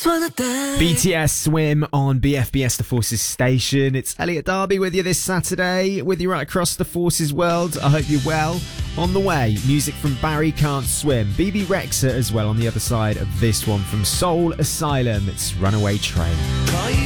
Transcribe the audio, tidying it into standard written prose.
BTS Swim on BFBS The Forces station. It's Elliot Darby with you this Saturday, with you right across the Forces world. I hope you're well. On the way, music from Barry Can't Swim, BB Rexa as well on the other side of this one from Soul Asylum. It's Runaway Train.